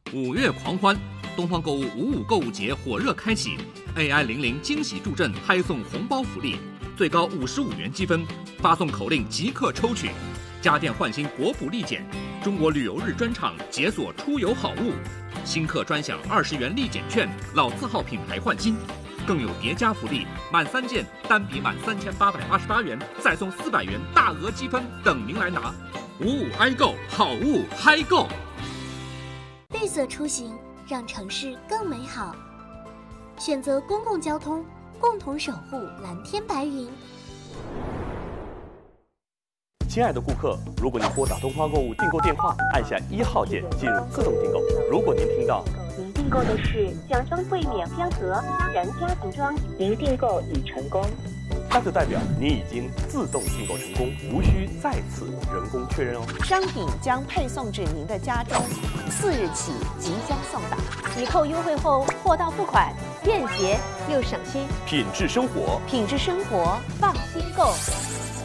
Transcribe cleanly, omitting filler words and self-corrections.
5月狂欢，东方购物55购物节火热开启 ，AI00惊喜助阵嗨送红包福利，最高55元积分，发送口令即刻抽取。家电换新国补立减，中国旅游日专场解锁出游好物，新客专享20元立减券，老字号品牌换新。更有叠加福利，满3件单笔满3888元，再送400元大额积分等您来拿。55i购，好物嗨购。 绿色出行让城市更美好，选择公共交通，共同守护蓝天白云。 亲爱的顾客，如果您拨打东方购物订购电话，按下1号键进入自动订购。如果您听到您订购的是奖装柜免标盒人家庭装，您订购已成功， 那就代表您已经自动订购成功，无需再次人工确认哦。 商品将配送至您的家中，4日起即将送达。 抵扣优惠后，货到付款，便捷又省心。 品质生活， 品质生活，放心购。